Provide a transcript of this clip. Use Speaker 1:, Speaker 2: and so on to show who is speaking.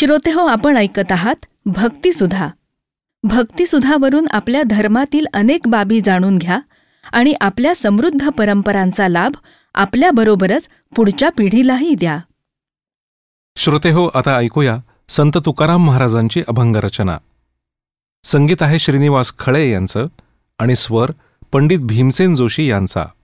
Speaker 1: श्रोतेहो, आपण ऐकत आहात भक्तिसुधा. भक्तिसुधावरून आपल्या धर्मातील अनेक बाबी जाणून घ्या आणि आपल्या समृद्ध परंपरांचा लाभ आपल्याबरोबरच पुढच्या पिढीलाही द्या.
Speaker 2: श्रोतेहो, आता ऐकूया संत तुकाराम महाराजांची अभंग रचना. संगीत आहे श्रीनिवास खळे यांचं आणि स्वर पंडित भीमसेन जोशी यांचा.